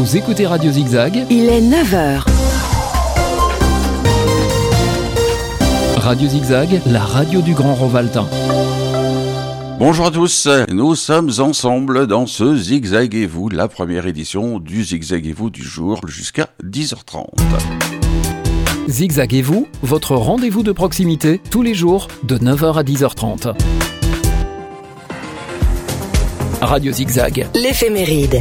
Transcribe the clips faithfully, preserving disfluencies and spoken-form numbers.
Vous écoutez Radio Zigzag. Il est neuf heures. Radio Zigzag, la radio du Grand Rovaltain. Bonjour à tous, nous sommes ensemble dans ce Zigzaguez-vous, la première édition du Zigzaguez-vous du jour jusqu'à dix heures trente. Zigzaguez-vous, votre rendez-vous de proximité, tous les jours de neuf heures à dix heures trente. Radio Zigzag. L'éphéméride.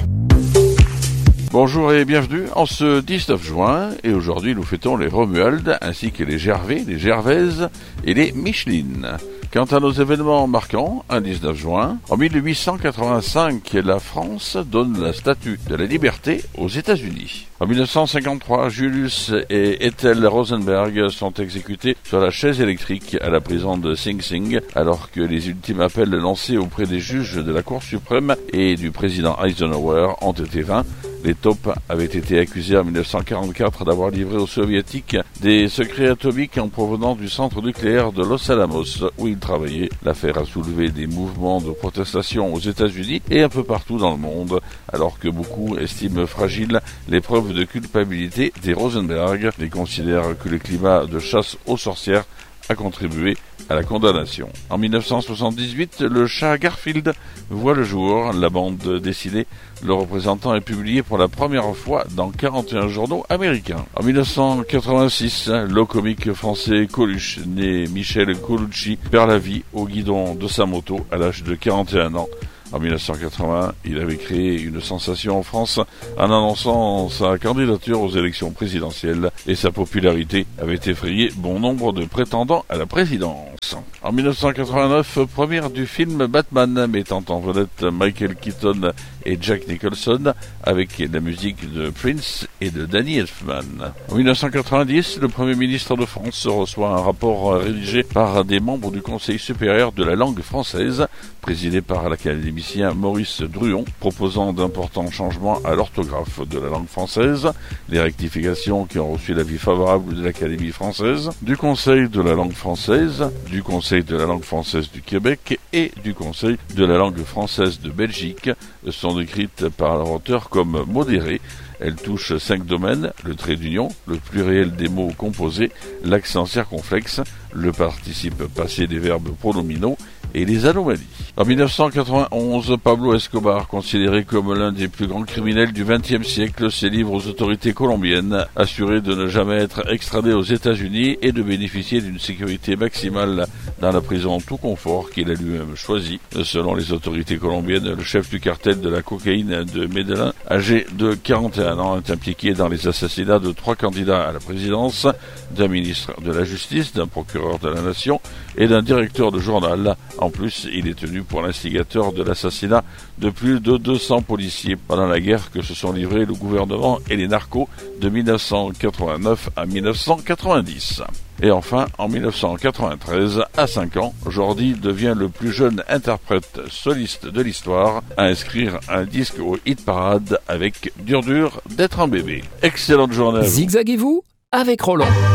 Bonjour et bienvenue en ce dix-neuf juin, et aujourd'hui nous fêtons les Romuald, ainsi que les Gervais, les Gervaises et les Micheline. Quant à nos événements marquants, un dix-neuf juin, en mille huit cent quatre-vingt-cinq, la France donne la statue de la liberté aux États-Unis. En mille neuf cent cinquante-trois, Julius et Ethel Rosenberg sont exécutés sur la chaise électrique à la prison de Sing Sing, alors que les ultimes appels lancés auprès des juges de la Cour suprême et du président Eisenhower ont été vains. Les taupes avaient été accusés en mille neuf cent quarante-quatre d'avoir livré aux soviétiques des secrets atomiques en provenance du centre nucléaire de Los Alamos où ils travaillaient. L'affaire a soulevé des mouvements de protestation aux États-Unis et un peu partout dans le monde, alors que beaucoup estiment fragiles les preuves de culpabilité des Rosenberg. Ils considèrent que le climat de chasse aux sorcières a contribué à la condamnation. En mille neuf cent soixante-dix-huit, le chat Garfield voit le jour. La bande dessinée Le Représentant est publiée pour la première fois dans quarante et un journaux américains. En mille neuf cent quatre-vingt-six, le comique français Coluche, né Michel Colucci, perd la vie au guidon de sa moto à l'âge de quarante et un ans. En mille neuf cent quatre-vingts, il avait créé une sensation en France en annonçant sa candidature aux élections présidentielles et sa popularité avait effrayé bon nombre de prétendants à la présidence. En mille neuf cent quatre-vingt-neuf, première du film Batman mettant en vedette Michael Keaton et Jack Nicholson avec la musique de Prince et de Danny Elfman. En mille neuf cent quatre-vingt-dix, le Premier ministre de France reçoit un rapport rédigé par des membres du Conseil supérieur de la langue française, présidé par l'académicien Maurice Druon, proposant d'importants changements à l'orthographe de la langue française, les rectifications qui ont reçu l'avis favorable de l'Académie française, du Conseil de la langue française, du Conseil de la langue française du Québec et du Conseil de la langue française de Belgique sont décrites par leur auteur comme modérées. Elles touchent cinq domaines: le trait d'union, le pluriel des mots composés, l'accent circonflexe, le participe passé des verbes pronominaux et les anomalies. En mille neuf cent quatre-vingt-onze, Pablo Escobar, considéré comme l'un des plus grands criminels du vingtième siècle, se livre aux autorités colombiennes, assuré de ne jamais être extradé aux États-Unis et de bénéficier d'une sécurité maximale dans la prison tout confort qu'il a lui-même choisi. Selon les autorités colombiennes, le chef du cartel de la cocaïne de Medellín, âgé de quarante et un ans, est impliqué dans les assassinats de trois candidats à la présidence, d'un ministre de la Justice, d'un procureur de la Nation et d'un directeur de journal. En plus, il est tenu pour l'instigateur de l'assassinat de plus de deux cents policiers pendant la guerre que se sont livrés le gouvernement et les narcos de mille neuf cent quatre-vingt-neuf à mille neuf cent quatre-vingt-dix. Et enfin, en mille neuf cent quatre-vingt-treize, à cinq ans, Jordi devient le plus jeune interprète soliste de l'histoire à inscrire un disque au hit parade avec Dur Dur d'être un bébé. Excellente journée à vous. Zigzaguez-vous avec Roland.